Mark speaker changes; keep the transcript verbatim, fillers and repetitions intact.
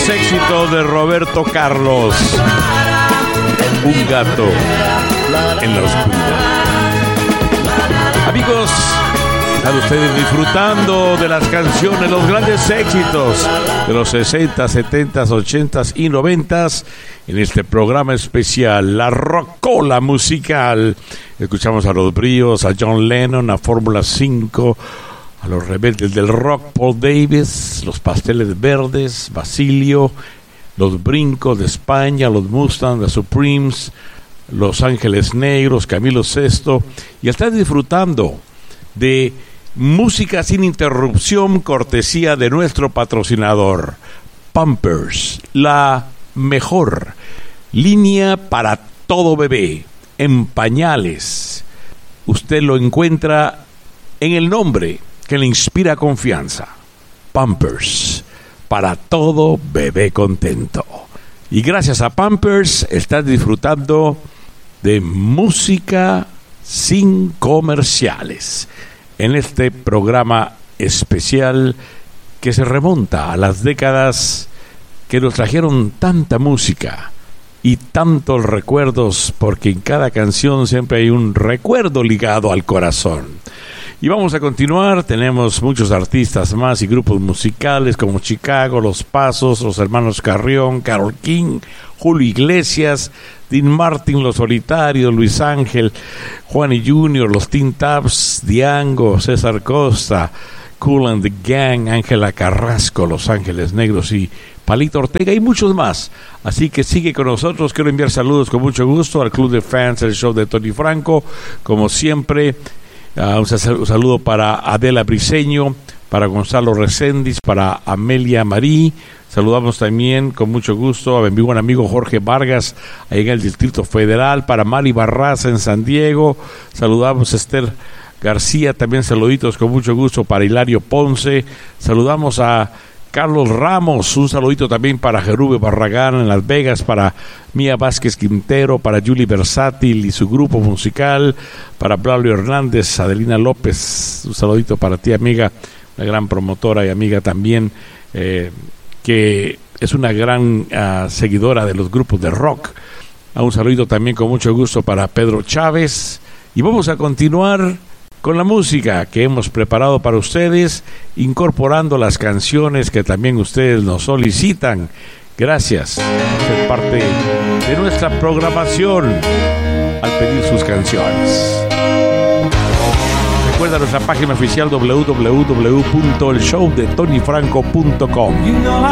Speaker 1: grandes éxitos de Roberto Carlos. Un gato en la oscuridad. Amigos, están ustedes disfrutando de las canciones, los grandes éxitos de los sesenta, setenta, ochenta y noventa en este programa especial, La Rocola Musical. Escuchamos a Los Bríos, a John Lennon, a Fórmula cinco, a los rebeldes del rock, Paul Davis, los Pasteles Verdes, Basilio, los Brincos de España, los Mustang, los Supremes, Los Ángeles Negros, Camilo Sesto, y están disfrutando de música sin interrupción, cortesía de nuestro patrocinador, Pampers, la mejor línea para todo bebé, en pañales. Usted lo encuentra en el nombre que le inspira confianza, Pampers, para todo bebé contento. Y gracias a Pampers estás disfrutando de música sin comerciales en este programa especial que se remonta a las décadas que nos trajeron tanta música y tantos recuerdos, porque en cada canción siempre hay un recuerdo ligado al corazón. Y vamos a continuar, tenemos muchos artistas más y grupos musicales como Chicago, Los Pasos, Los Hermanos Carrión, Karol King, Julio Iglesias, Dean Martin, Los Solitarios, Luis Ángel, Juani junior, Los Teen Tops, Diango, César Costa, Kool and the Gang, Ángela Carrasco, Los Ángeles Negros y Palito Ortega y muchos más. Así que sigue con nosotros. Quiero enviar saludos con mucho gusto al Club de Fans, el show de Tony Franco, como siempre. Uh, un saludo para Adela Briceño, para Gonzalo Reséndiz, para Amelia Marí. Saludamos también con mucho gusto a mi buen amigo Jorge Vargas, ahí en el Distrito Federal, para Mari Barraza en San Diego. Saludamos a Esther García, también saluditos con mucho gusto para Hilario Ponce. Saludamos a Carlos Ramos, un saludito también para Jerube Barragán en Las Vegas, para Mía Vázquez Quintero, para Julie Versátil y su grupo musical, para Braulio Hernández, Adelina López, un saludito para ti, amiga, una gran promotora y amiga también, eh, que es una gran uh, seguidora de los grupos de rock. Un saludito también con mucho gusto para Pedro Chávez. Y vamos a continuar con la música que hemos preparado para ustedes, incorporando las canciones que también ustedes nos solicitan. Gracias por ser parte de nuestra programación al pedir sus canciones. Recuerda nuestra página oficial doble u doble u doble u punto el show de tony franco punto com.